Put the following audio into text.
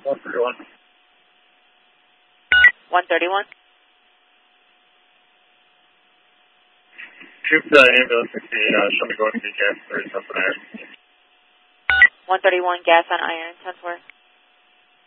131. 131? Troop ambulance 68, show me going to be gas 30 something iron. 131, gas on iron, 10-4.